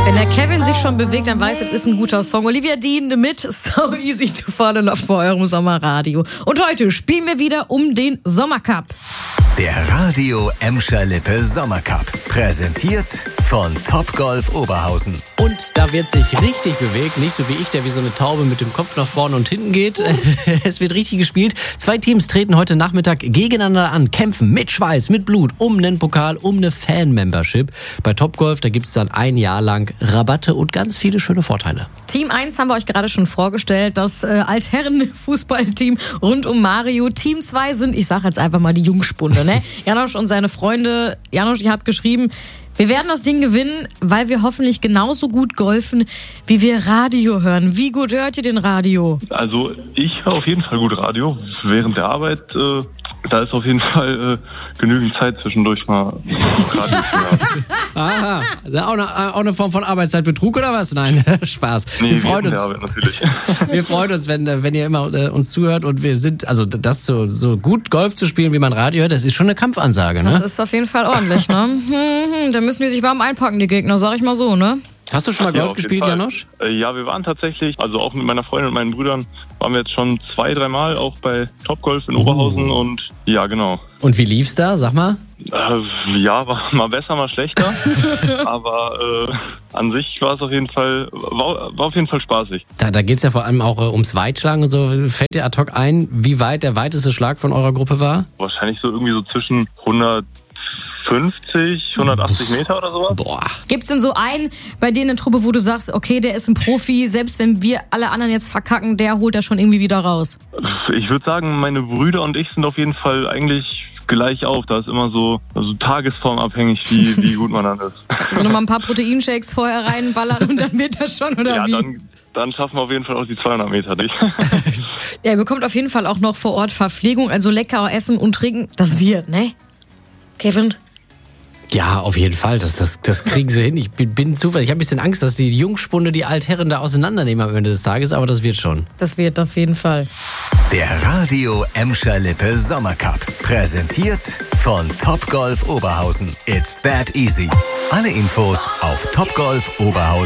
Wenn der Kevin sich schon bewegt, dann weiß, es ist ein guter Song. Olivia Dean mit So Easy to Fall in Love vor eurem Sommerradio. Und heute spielen wir wieder um den Sommercup. Der Radio Emscher Lippe Sommercup. Präsentiert von Topgolf Oberhausen. Und da wird sich richtig bewegt. Nicht so wie ich, der wie so eine Taube mit dem Kopf nach vorne und hinten geht. Es wird richtig gespielt. 2 Teams treten heute Nachmittag gegeneinander an, kämpfen mit Schweiß, mit Blut um einen Pokal, um eine Fan-Membership. Bei Topgolf, da gibt es dann ein Jahr lang Rabatte und ganz viele schöne Vorteile. Team 1 haben wir euch gerade schon vorgestellt, das Altherren-Fußballteam rund um Mario. Team 2 sind, ich sage jetzt einfach mal die Jungspunde, ne? Janosch und seine Freunde. Janosch, ihr habt geschrieben, wir werden das Ding gewinnen, weil wir hoffentlich genauso gut golfen, wie wir Radio hören. Wie gut hört ihr den Radio? Also ich höre auf jeden Fall gut Radio. Während der Arbeit, da ist auf jeden Fall genügend Zeit zwischendurch mal Radio zu hören. Aha, auch eine Form von Arbeitszeitbetrug oder was? Nein, Spaß. Nee, wir freuen uns. Der Arbeit natürlich. Wir freuen uns, wenn ihr immer uns zuhört und wir sind, also das so gut Golf zu spielen, wie man Radio hört, das ist schon eine Kampfansage, ne? Das ist auf jeden Fall ordentlich, ne? Da müssen die sich warm einpacken, die Gegner, sag ich mal so, ne? Hast du schon mal Golf gespielt, Janosch? Ja, wir waren tatsächlich, also auch mit meiner Freundin und meinen Brüdern, waren wir jetzt schon 2-3 Mal auch bei Topgolf in Oberhausen und ja, genau. Und wie lief's da, sag mal? Ja, war mal besser, mal schlechter, aber an sich war es auf jeden Fall, war auf jeden Fall spaßig. Da geht's ja vor allem auch ums Weitschlagen und so. Fällt dir ad hoc ein, wie weit der weiteste Schlag von eurer Gruppe war? Wahrscheinlich so irgendwie so zwischen 150, 180 Meter oder sowas. Boah. Gibt's denn so einen bei denen in der Truppe, wo du sagst, okay, der ist ein Profi, selbst wenn wir alle anderen jetzt verkacken, der holt das schon irgendwie wieder raus? Ich würde sagen, meine Brüder und ich sind auf jeden Fall eigentlich gleich auf. Da ist immer so tagesformabhängig, wie gut man dann ist. Also nochmal ein paar Proteinshakes vorher reinballern und dann wird das schon, oder ja, wie? Dann schaffen wir auf jeden Fall auch die 200 Meter nicht. Ja, ihr bekommt auf jeden Fall auch noch vor Ort Verpflegung, also lecker essen und trinken. Das wird, ne? Kevin? Ja, auf jeden Fall. Das kriegen sie hin. Ich bin zufällig. Ich habe ein bisschen Angst, dass die Jungspunde die Altherren da auseinandernehmen am Ende des Tages, aber das wird schon. Das wird auf jeden Fall. Der Radio Emscher Lippe Sommercup. Präsentiert von Topgolf Oberhausen. It's that easy. Alle Infos auf Topgolf Oberhausen.